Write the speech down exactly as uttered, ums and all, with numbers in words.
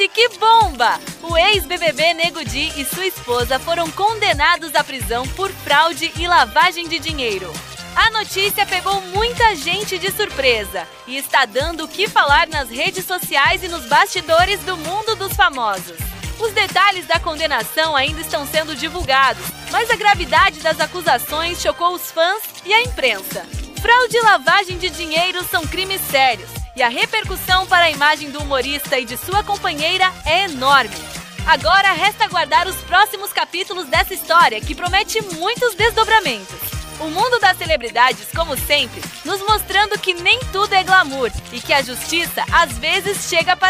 que bomba! O ex-B B B Nego Di e sua esposa foram condenados à prisão por fraude e lavagem de dinheiro. A notícia pegou muita gente de surpresa e está dando o que falar nas redes sociais e nos bastidores do mundo dos famosos. Os detalhes da condenação ainda estão sendo divulgados, mas a gravidade das acusações chocou os fãs e a imprensa. Fraude e lavagem de dinheiro são crimes sérios e a repercussão para a imagem do humorista e de sua companheira é enorme. Agora resta aguardar os próximos capítulos dessa história, que promete muitos desdobramentos. O mundo das celebridades, como sempre, nos mostrando que nem tudo é glamour e que a justiça às vezes chega para